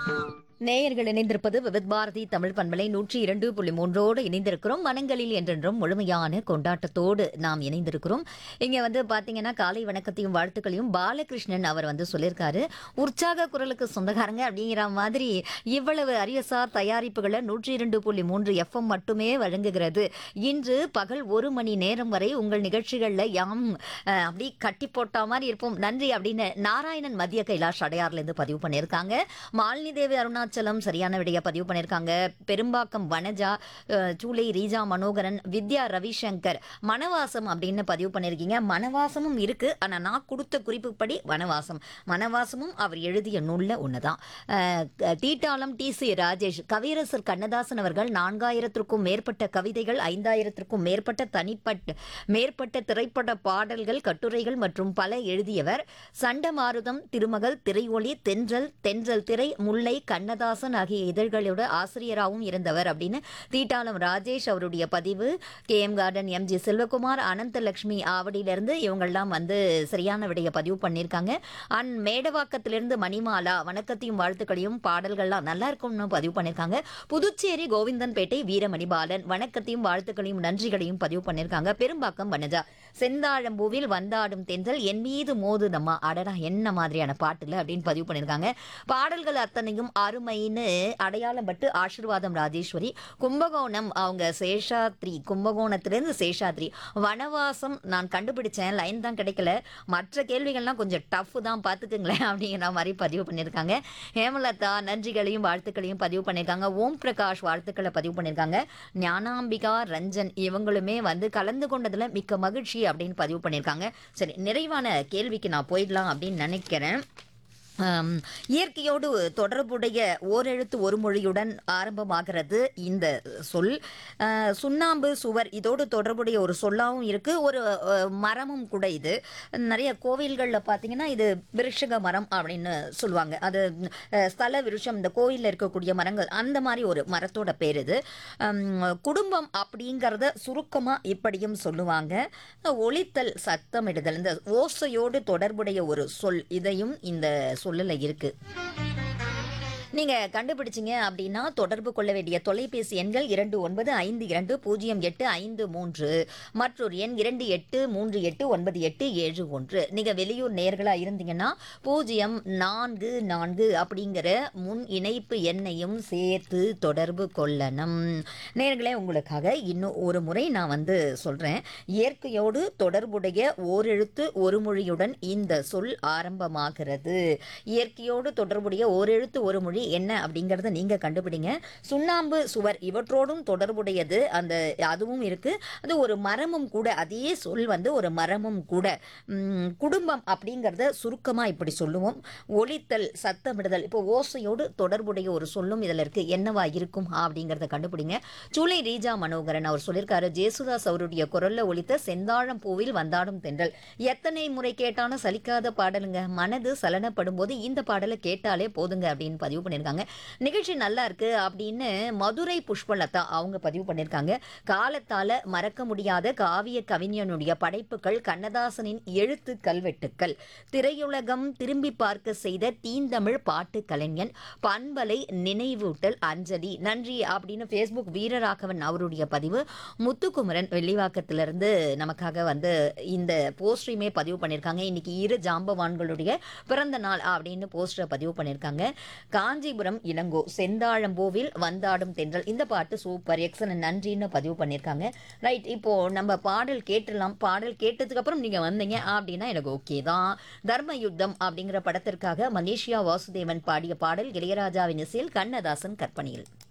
நேயர்கள் இணைந்திருப்பது விவித் பாரதி தமிழ் பண்பலை 102.3 இணைந்திருக்கிறோம். மனங்களில் என்றென்றும் முழுமையான கொண்டாட்டத்தோடு நாம் இணைந்திருக்கிறோம். இங்க பாத்தீங்கன்னா காலை வணக்கத்தையும் வாழ்த்துக்களையும் பாலகிருஷ்ணன் அவர் சொல்லியிருக்காரு. உற்சாக குரலுக்கு சொந்தக்காரங்க அப்படிங்கிற மாதிரி இவ்வளவு அறிவுசார் தயாரிப்புகளை 102.3 எஃப்எம் மட்டுமே வழங்குகிறது. இன்று பகல் 1 மணி நேரம் வரை உங்கள் நிகழ்ச்சிகள்ல யாம் அப்படி கட்டி போட்ட மாதிரி இருப்போம். நன்றி அப்படின்னு நாராயணன் மத்திய கைலாஷ் அடையார்ல இருந்து பதிவு பண்ணியிருக்காங்க. மாலினி தேவி அருணாச்சலம் சரியான விடைய பதிவு பண்ணியிருக்காங்க. பெரும்பாக்கம் வனஜா, சூளை ரீஜா மனோகரன், வித்யா ரவிசங்கர் மனவாசம் அப்படின்னு பதிவு பண்ணியிருக்கீங்க. மனவாசமும் இருக்கு, ஆனா நான் கொடுத்த குறிப்புப்படி மனவாசமும் அவர் எழுதிய நூல்ல ஒண்ணுதான். தீட்டாளம் டி.சி. ராஜேஷ், கவியரசர் கண்ணதாசன் அவர்கள் 4000த்திற்கும் மேற்பட்ட கவிதைகள், 5000த்திற்கும் மேற்பட்ட திரைப்பட பாடல்கள், கட்டுரைகள் மற்றும் பல எழுதியவர். சண்டமாருதம், திருமகள், திரையொளி, தென்றல் திரை, முல்லை, கண்ணதாசன் ஆகிய இதழ்களோட ஆசிரியராகவும் இருந்தவர் அப்படின்னு தீட்டாளம் ராஜேஷ் அவருடைய பதிவு. KM garden, MG Selvakumar, Ananthalakshmi ஆவடியிலிருந்து இவங்கெல்லாம் சரியான விடைய பதிவு பண்ணியிருக்காங்க. மேடவாக்கத்திலிருந்து மணிமாலா வணக்கத்தையும் வாழ்த்துக்களையும் பாடல்கள்லாம் நல்லா இருக்கும்னு பதிவு பண்ணியிருக்காங்க. புதுச்சேரி கோவிந்தன்பேட்டை வீரமணிபாலன் வணக்கத்தையும் வாழ்த்துக்களையும் நன்றிகளையும் பதிவு பண்ணியிருக்காங்க. பெரும்பாக்கம் வனஜா, செந்தாழம்பூவில் வந்தாடும் தென்றல் என் மீது மோதுதம்மா, அடடா என்ன மாதிரியான பாட்டுல அப்படின்னு பதிவு பண்ணியிருக்காங்க. பாடல்கள் அத்தனையும் அருமைன்னு அடையாளம் பட்டு ஆசீர்வாதம் ராஜேஸ்வரி, கும்பகோணம் அவங்க கும்பகோணத்திலிருந்து சேஷாத்ரி, வனவாசம் நான் கண்டுபிடிச்சேன், லைன் தான் கிடைக்கல, மற்ற கேள்விகள்லாம் கொஞ்சம் டஃப் தான் பார்த்துக்குங்களேன் அப்படிங்கிற மாதிரி பதிவு பண்ணியிருக்காங்க. ஹேமலதா நன்றிகளையும் வாழ்த்துக்களையும் பதிவு பண்ணியிருக்காங்க. ஓம் பிரகாஷ் வாழ்த்துக்களை பதிவு பண்ணியிருக்காங்க. ஞானாம்பிகா ரஞ்சன் இவங்களுமே கலந்து கொண்டதுல மிக்க மகிழ்ச்சி அப்படின்னு பதிவு பண்ணியிருக்காங்க. சரி, நிறைவான கேள்விக்கு நான் போயிடலாம் அப்படின்னு நினைக்கிறேன். இயற்கையோடு தொடர்புடைய ஓரெழுத்து ஒரு மொழியுடன் ஆரம்பமாகிறது இந்த சொல். சுண்ணாம்பு, சுவர் இதோடு தொடர்புடைய ஒரு சொல்லாவும் இருக்கு, ஒரு மரமும் கூட. இது நிறைய கோவில்களில் பார்த்தீங்கன்னா இது விருஷக மரம் அப்படின்னு சொல்லுவாங்க. அது ஸ்தல விருஷம், இந்த கோயிலில் இருக்கக்கூடிய மரங்கள், அந்த மாதிரி ஒரு மரத்தோட பேர் இது. குடும்பம் அப்படிங்கிறத சுருக்கமாக இப்படியும் சொல்லுவாங்க. ஒலித்தல், சத்தமிடுதல், இந்த ஓசையோடு தொடர்புடைய ஒரு சொல், இதையும் இந்த சொல்லல இருக்கு. நீங்க கண்டுபிடிச்சிங்க அப்படின்னா தொடர்பு கொள்ள வேண்டிய தொலைபேசி எண்கள் 29520853, மற்றொரு எண் 28389871. நீங்க வெளியூர் நேயர்களா இருந்தீங்கன்னா 044 அப்படிங்கிற முன் இணைப்பு எண்ணையும் சேர்த்து தொடர்பு கொள்ளணும். நேயர்களே, உங்களுக்காக இன்னும் ஒரு முறை நான் சொல்றேன். இயற்கையோடு தொடர்புடைய ஓரெழுத்து ஒரு மொழியுடன் இந்த சொல் ஆரம்பமாகிறது. இயற்கையோடு தொடர்புடைய ஓரெழுத்து ஒரு மொழி என்ன அப்படிங்கறத நீங்க கண்டுபிடிங்க. சுண்ணாம்பு, சுவர் இவற்றோடும் தொடர்புடையது அதுவும் இருக்கு. அது ஒரு மரமும் கூட, அதே சொல் ஒரு மரமும் கூட. குடும்பம் அப்படிங்கறத சுருக்கமா இப்படி சொல்லுவோம். ஒலித்தல், சத்தமிடுதல், இப்போ ஓசையோடு தொடர்புடைய ஒரு சொல்லும் இதுல இருக்கு. என்னவா இருக்கும் அப்படிங்கறத கண்டுபிடிங்க. சூளை ரீஜா மனோகரன் அவர் சொல்லியிருக்காரு, ஜேசுதாஸ் அவருடைய குரல்ல ஒலித்த செந்தாழம் பூவில் வந்தாடும் தென்றல் எத்தனை முறை கேட்டாலும் சலிக்காத பாடலுங்க. மனது சலனப்படும் போது இந்த பாடலை கேட்டாலே போதுங்க அப்படின்னு பதிவு பண்ணியிருக்காங்க. நிகழ்ச்சி நல்லா இருக்கு அப்படின்னு மதுரை புஷ்பலதா அவங்க பதிவு பண்ணியிருக்காங்க. காலத்தால மறக்க முடியாத காவிய கவிஞனுடைய படைப்புகள், கண்ணதாசனின் எழுத்து கல்வெட்டுக்கள், திரையுலகம் திரும்பி பார்க்க செய்த தீந்தமிழ் பாட்டு கலைஞன், பண்பலை நினைவூட்டல் அஞ்சலி, நன்றி அப்படின்னு Facebook வீரராகவன் அவருடைய பதிவு. முத்துக்குமரன் வெள்ளிவாக்கத்திலிருந்து நமக்காக இந்த போஸ்டரையுமே பதிவு பண்ணியிருக்காங்க. இன்னைக்கு இரு ஜாம்பவான்களுடைய பிறந்த நாள் அப்படின்னு போஸ்டரை பதிவு பண்ணியிருக்காங்க. காஞ்சிபுரம் இளங்கோ, செந்தாழம்பூவில் வந்தாடும் தென்றல் இந்த பாட்டு சூப்பர், எக்ஸலன்ட், நன்றின்னு பதிவு பண்ணியிருக்காங்க. ரைட், இப்போ நம்ம பாடல் கேட்டுடலாம். பாடல் கேட்டதுக்கு அப்புறம் நீங்க வந்தீங்க அப்படின்னா எனக்கு ஓகே தான். தர்ம யுத்தம் அப்படிங்கிற படத்திற்காக மலேசியா வாசுதேவன் பாடிய பாடல் இளையராஜாவின் இசையில், கண்ணதாசன் கற்பனையில்.